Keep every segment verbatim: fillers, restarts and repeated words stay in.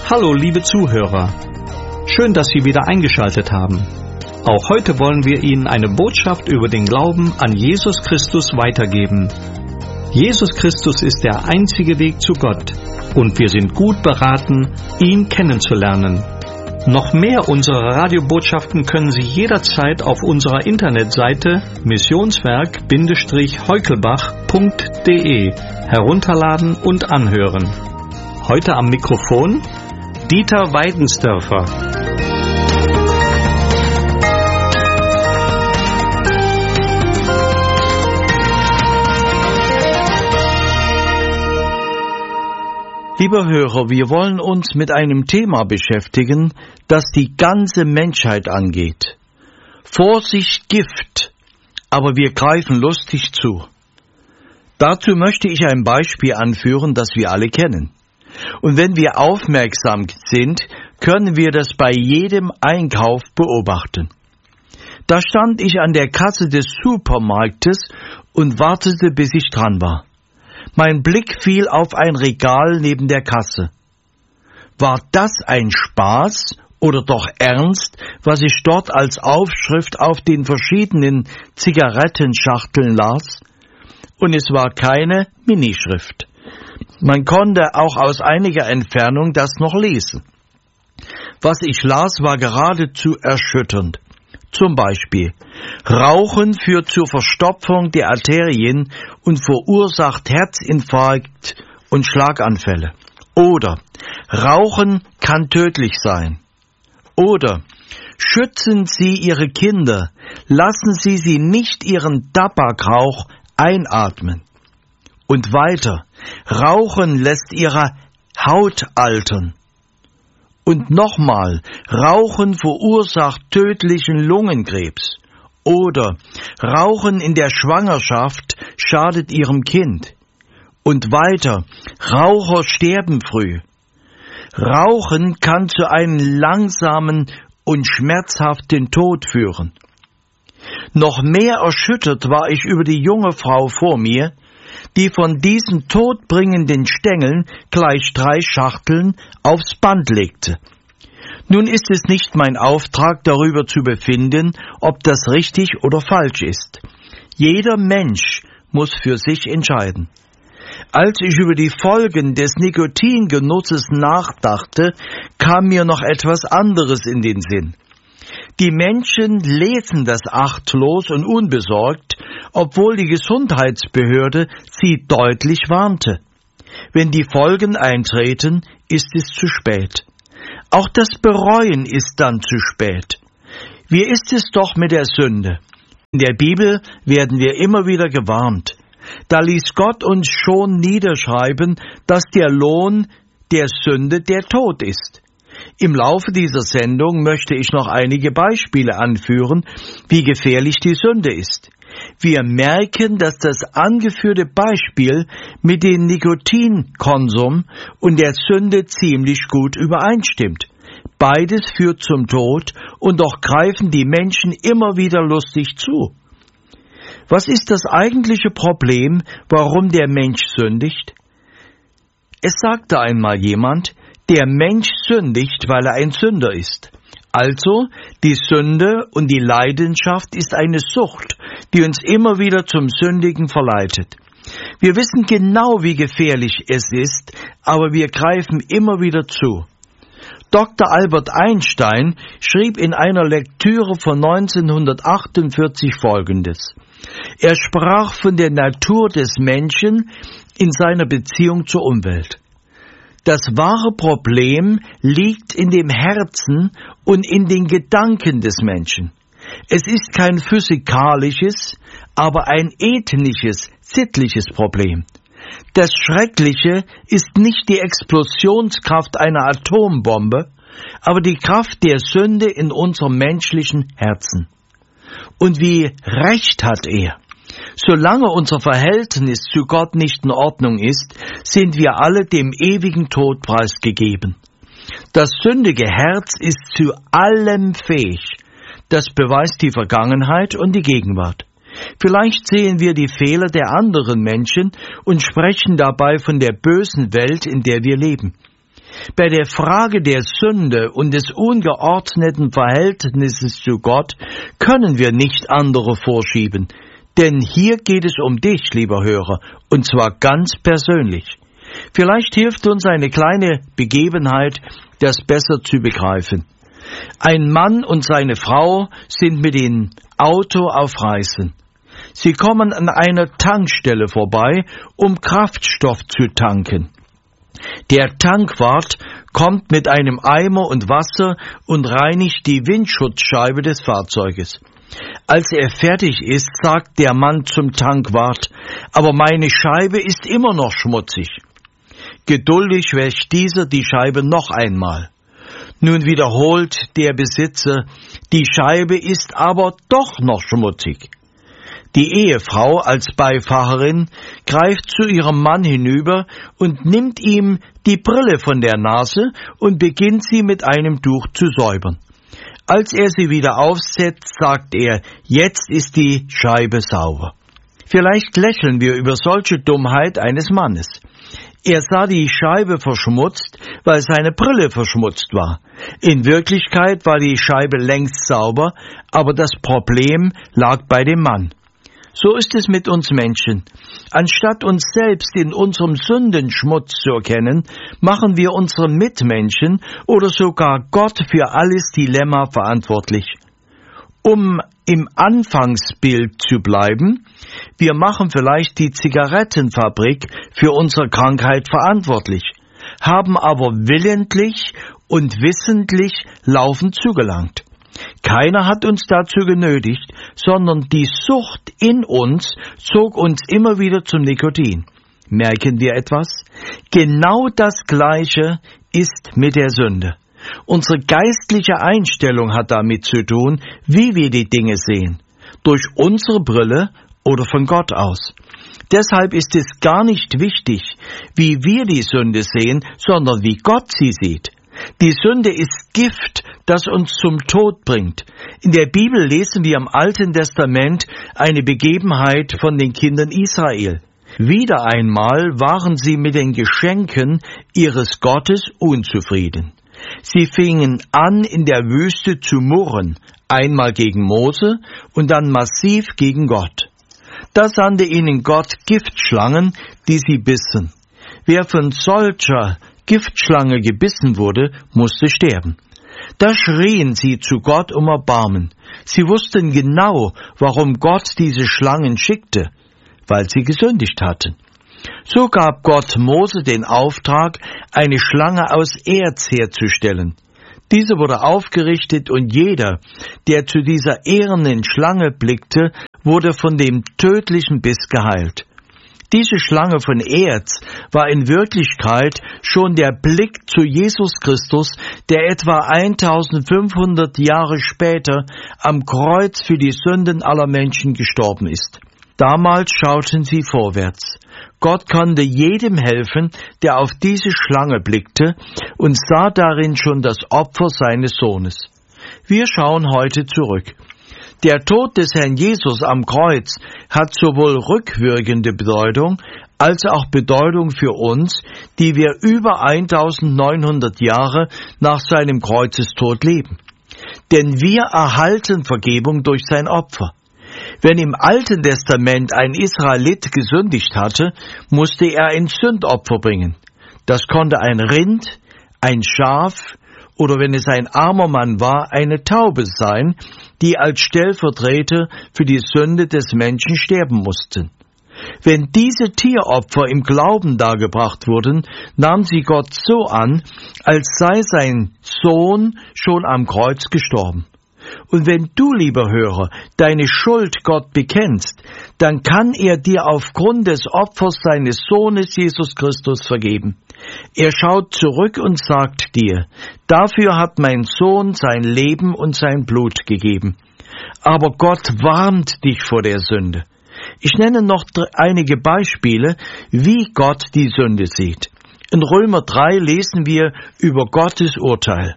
Hallo liebe Zuhörer, schön, dass Sie wieder eingeschaltet haben. Auch heute wollen wir Ihnen eine Botschaft über den Glauben an Jesus Christus weitergeben. Jesus Christus ist der einzige Weg zu Gott und wir sind gut beraten, ihn kennenzulernen. Noch mehr unserer Radiobotschaften können Sie jederzeit auf unserer Internetseite missionswerk-heukelbach punkt de herunterladen und anhören. Heute am Mikrofon Dieter Weidensdörfer. Lieber Hörer, wir wollen uns mit einem Thema beschäftigen, das die ganze Menschheit angeht. Vorsicht, Gift, aber wir greifen lustig zu. Dazu möchte ich ein Beispiel anführen, das wir alle kennen. Und wenn wir aufmerksam sind, können wir das bei jedem Einkauf beobachten. Da stand ich an der Kasse des Supermarktes und wartete, bis ich dran war. Mein Blick fiel auf ein Regal neben der Kasse. War das ein Spaß oder doch ernst, was ich dort als Aufschrift auf den verschiedenen Zigarettenschachteln las? Und es war keine Minischrift. Man konnte auch aus einiger Entfernung das noch lesen. Was ich las, war geradezu erschütternd. Zum Beispiel: Rauchen führt zur Verstopfung der Arterien und verursacht Herzinfarkt und Schlaganfälle. Oder Rauchen kann tödlich sein. Oder schützen Sie Ihre Kinder, lassen Sie sie nicht ihren Tabakrauch einatmen. Und weiter: Rauchen lässt Ihre Haut altern. Und nochmal, Rauchen verursacht tödlichen Lungenkrebs. Oder Rauchen in der Schwangerschaft schadet Ihrem Kind. Und weiter, Raucher sterben früh. Rauchen kann zu einem langsamen und schmerzhaften Tod führen. Noch mehr erschüttert war ich über die junge Frau vor mir, die von diesen todbringenden Stängeln gleich drei Schachteln aufs Band legte. Nun ist es nicht mein Auftrag, darüber zu befinden, ob das richtig oder falsch ist. Jeder Mensch muss für sich entscheiden. Als ich über die Folgen des Nikotingenusses nachdachte, kam mir noch etwas anderes in den Sinn. Die Menschen lesen das achtlos und unbesorgt, obwohl die Gesundheitsbehörde sie deutlich warnte. Wenn die Folgen eintreten, ist es zu spät. Auch das Bereuen ist dann zu spät. Wie ist es doch mit der Sünde? In der Bibel werden wir immer wieder gewarnt. Da ließ Gott uns schon niederschreiben, dass der Lohn der Sünde der Tod ist. Im Laufe dieser Sendung möchte ich noch einige Beispiele anführen, wie gefährlich die Sünde ist. Wir merken, dass das angeführte Beispiel mit dem Nikotinkonsum und der Sünde ziemlich gut übereinstimmt. Beides führt zum Tod und doch greifen die Menschen immer wieder lustig zu. Was ist das eigentliche Problem, warum der Mensch sündigt? Es sagte einmal jemand: Der Mensch sündigt, weil er ein Sünder ist. Also, die Sünde und die Leidenschaft ist eine Sucht, die uns immer wieder zum Sündigen verleitet. Wir wissen genau, wie gefährlich es ist, aber wir greifen immer wieder zu. Doktor Albert Einstein schrieb in einer Lektüre von neunzehnhundertachtundvierzig Folgendes. Er sprach von der Natur des Menschen in seiner Beziehung zur Umwelt. Das wahre Problem liegt in dem Herzen und in den Gedanken des Menschen. Es ist kein physikalisches, aber ein ethnisches, sittliches Problem. Das Schreckliche ist nicht die Explosionskraft einer Atombombe, aber die Kraft der Sünde in unserem menschlichen Herzen. Und wie recht hat er? Solange unser Verhältnis zu Gott nicht in Ordnung ist, sind wir alle dem ewigen Tod preisgegeben. Das sündige Herz ist zu allem fähig. Das beweist die Vergangenheit und die Gegenwart. Vielleicht sehen wir die Fehler der anderen Menschen und sprechen dabei von der bösen Welt, in der wir leben. Bei der Frage der Sünde und des ungeordneten Verhältnisses zu Gott können wir nicht andere vorschieben, denn hier geht es um dich, lieber Hörer, und zwar ganz persönlich. Vielleicht hilft uns eine kleine Begebenheit, das besser zu begreifen. Ein Mann und seine Frau sind mit dem Auto auf Reisen. Sie kommen an einer Tankstelle vorbei, um Kraftstoff zu tanken. Der Tankwart kommt mit einem Eimer und Wasser und reinigt die Windschutzscheibe des Fahrzeuges. Als er fertig ist, sagt der Mann zum Tankwart: »Aber meine Scheibe ist immer noch schmutzig.« Geduldig wäscht dieser die Scheibe noch einmal. Nun wiederholt der Besitzer: »Die Scheibe ist aber doch noch schmutzig.« Die Ehefrau als Beifahrerin greift zu ihrem Mann hinüber und nimmt ihm die Brille von der Nase und beginnt sie mit einem Tuch zu säubern. Als er sie wieder aufsetzt, sagt er: »Jetzt ist die Scheibe sauber.« Vielleicht lächeln wir über solche Dummheit eines Mannes. Er sah die Scheibe verschmutzt, weil seine Brille verschmutzt war. In Wirklichkeit war die Scheibe längst sauber, aber das Problem lag bei dem Mann. So ist es mit uns Menschen. Anstatt uns selbst in unserem Sündenschmutz zu erkennen, machen wir unseren Mitmenschen oder sogar Gott für alles Dilemma verantwortlich. Um im Anfangsbild zu bleiben, wir machen vielleicht die Zigarettenfabrik für unsere Krankheit verantwortlich, haben aber willentlich und wissentlich laufend zugelangt. Keiner hat uns dazu genötigt, sondern die Sucht in uns zog uns immer wieder zum Nikotin. Merken wir etwas? Genau das Gleiche ist mit der Sünde. Unsere geistliche Einstellung hat damit zu tun, wie wir die Dinge sehen. Durch unsere Brille oder von Gott aus. Deshalb ist es gar nicht wichtig, wie wir die Sünde sehen, sondern wie Gott sie sieht. Die Sünde ist Gift, das uns zum Tod bringt. In der Bibel lesen wir im Alten Testament eine Begebenheit von den Kindern Israel. Wieder einmal waren sie mit den Geschenken ihres Gottes unzufrieden. Sie fingen an, in der Wüste zu murren, einmal gegen Mose und dann massiv gegen Gott. Da sandte ihnen Gott Giftschlangen, die sie bissen. Wer von solcher Giftschlange gebissen wurde, musste sterben. Da schrien sie zu Gott um Erbarmen. Sie wussten genau, warum Gott diese Schlangen schickte, weil sie gesündigt hatten. So gab Gott Mose den Auftrag, eine Schlange aus Erz herzustellen. Diese wurde aufgerichtet und jeder, der zu dieser ehernen Schlange blickte, wurde von dem tödlichen Biss geheilt. Diese Schlange von Erz war in Wirklichkeit schon der Blick zu Jesus Christus, der etwa eintausendfünfhundert Jahre später am Kreuz für die Sünden aller Menschen gestorben ist. Damals schauten sie vorwärts. Gott konnte jedem helfen, der auf diese Schlange blickte und sah darin schon das Opfer seines Sohnes. Wir schauen heute zurück. Der Tod des Herrn Jesus am Kreuz hat sowohl rückwirkende Bedeutung als auch Bedeutung für uns, die wir über eintausendneunhundert Jahre nach seinem Kreuzestod leben. Denn wir erhalten Vergebung durch sein Opfer. Wenn im Alten Testament ein Israelit gesündigt hatte, musste er ein Sündopfer bringen. Das konnte ein Rind, ein Schaf oder, wenn es ein armer Mann war, eine Taube sein, die als Stellvertreter für die Sünde des Menschen sterben mussten. Wenn diese Tieropfer im Glauben dargebracht wurden, nahm sie Gott so an, als sei sein Sohn schon am Kreuz gestorben. Und wenn du, lieber Hörer, deine Schuld Gott bekennst, dann kann er dir aufgrund des Opfers seines Sohnes Jesus Christus vergeben. Er schaut zurück und sagt dir: Dafür hat mein Sohn sein Leben und sein Blut gegeben. Aber Gott warnt dich vor der Sünde. Ich nenne noch einige Beispiele, wie Gott die Sünde sieht. In Römer drei lesen wir über Gottes Urteil.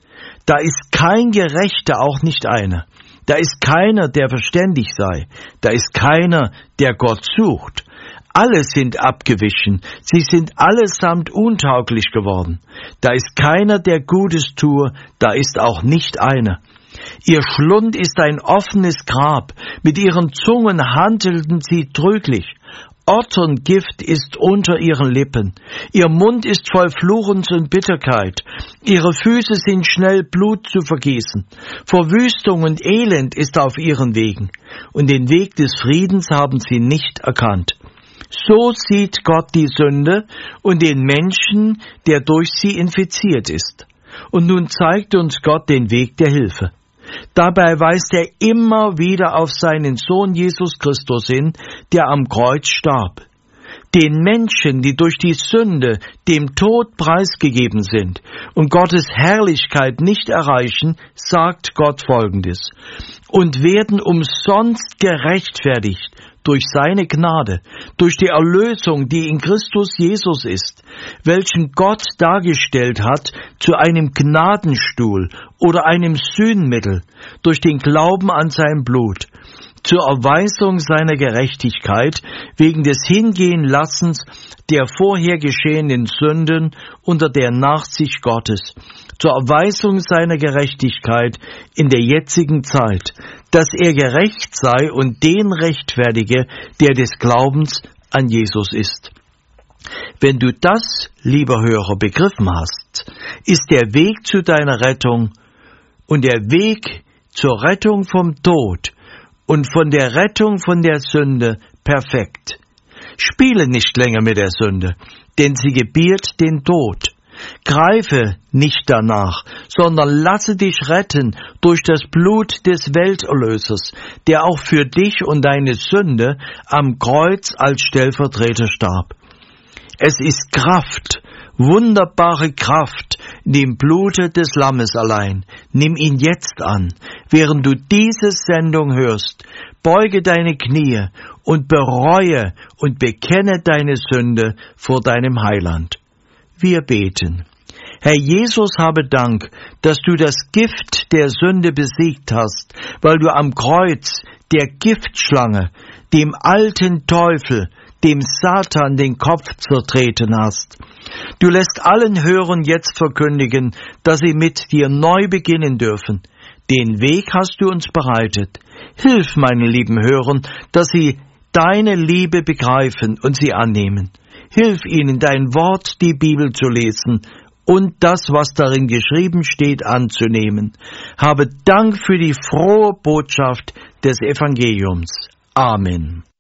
Da ist kein Gerechter, auch nicht einer. Da ist keiner, der verständig sei. Da ist keiner, der Gott sucht. Alle sind abgewichen, sie sind allesamt untauglich geworden. Da ist keiner, der Gutes tue, da ist auch nicht einer. Ihr Schlund ist ein offenes Grab, mit ihren Zungen handelten sie trüglich. Otterngift ist unter ihren Lippen. Ihr Mund ist voll Fluchens und Bitterkeit. Ihre Füße sind schnell, Blut zu vergießen. Verwüstung und Elend ist auf ihren Wegen. Und den Weg des Friedens haben sie nicht erkannt. So sieht Gott die Sünde und den Menschen, der durch sie infiziert ist. Und nun zeigt uns Gott den Weg der Hilfe. Dabei weist er immer wieder auf seinen Sohn Jesus Christus hin, der am Kreuz starb. Den Menschen, die durch die Sünde dem Tod preisgegeben sind und Gottes Herrlichkeit nicht erreichen, sagt Gott Folgendes: und werden umsonst gerechtfertigt durch seine Gnade, durch die Erlösung, die in Christus Jesus ist, welchen Gott dargestellt hat zu einem Gnadenstuhl oder einem Sühnmittel, durch den Glauben an sein Blut, zur Erweisung seiner Gerechtigkeit, wegen des Hingehenlassens der vorher geschehenen Sünden unter der Nachsicht Gottes, zur Erweisung seiner Gerechtigkeit in der jetzigen Zeit, dass er gerecht sei und den rechtfertige, der des Glaubens an Jesus ist. Wenn du das, lieber Hörer, begriffen hast, ist der Weg zu deiner Rettung und der Weg zur Rettung vom Tod und von der Rettung von der Sünde perfekt. Spiele nicht länger mit der Sünde, denn sie gebiert den Tod. Greife nicht danach, sondern lasse dich retten durch das Blut des Welterlösers, der auch für dich und deine Sünde am Kreuz als Stellvertreter starb. Es ist Kraft, wunderbare Kraft in dem Blute des Lammes allein. Nimm ihn jetzt an, während du diese Sendung hörst. Beuge deine Knie und bereue und bekenne deine Sünde vor deinem Heiland. Wir beten. Herr Jesus, habe Dank, dass du das Gift der Sünde besiegt hast, weil du am Kreuz der Giftschlange, dem alten Teufel, dem Satan den Kopf zertreten hast. Du lässt allen Hörern jetzt verkündigen, dass sie mit dir neu beginnen dürfen. Den Weg hast du uns bereitet. Hilf meinen lieben Hörern, dass sie deine Liebe begreifen und sie annehmen. Hilf ihnen, dein Wort, die Bibel zu lesen und das, was darin geschrieben steht, anzunehmen. Habe Dank für die frohe Botschaft des Evangeliums. Amen.